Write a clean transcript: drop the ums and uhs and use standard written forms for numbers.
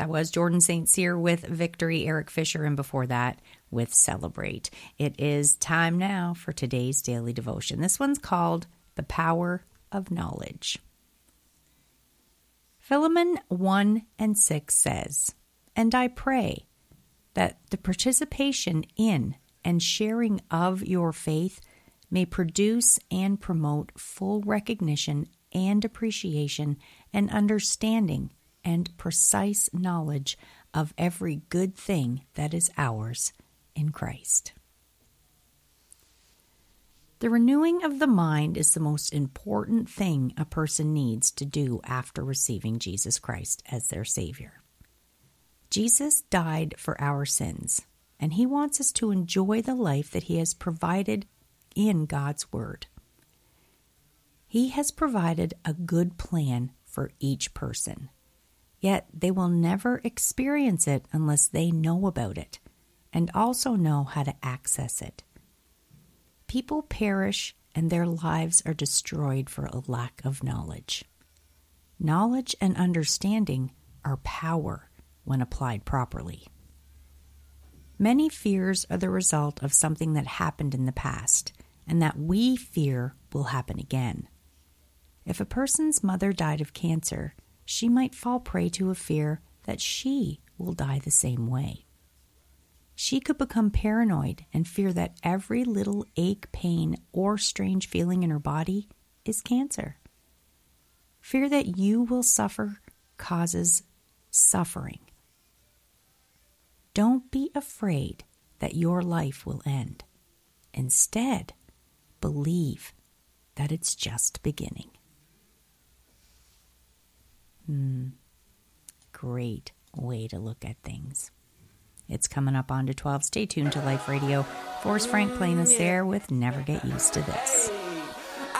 That was Jordan St. Cyr with Victory, Eric Fisher, and before that with Celebrate. It is time now for today's daily devotion. This one's called The Power of Knowledge. Philemon 1:6 says, "And I pray that the participation in and sharing of your faith may produce and promote full recognition and appreciation and understanding and precise knowledge of every good thing that is ours in Christ." The renewing of the mind is the most important thing a person needs to do after receiving Jesus Christ as their Savior. Jesus died for our sins, and He wants us to enjoy the life that He has provided in God's Word. He has provided a good plan for each person, yet they will never experience it unless they know about it and also know how to access it. People perish and their lives are destroyed for a lack of knowledge. Knowledge and understanding are power when applied properly. Many fears are the result of something that happened in the past and that we fear will happen again. If a person's mother died of cancer, she might fall prey to a fear that she will die the same way. She could become paranoid and fear that every little ache, pain, or strange feeling in her body is cancer. Fear that you will suffer causes suffering. Don't be afraid that your life will end. Instead, believe that it's just beginning. Great way to look at things. It's coming up on to 12. Stay tuned to Life Radio. Forrest Frank playing us there with Never Get Used to This.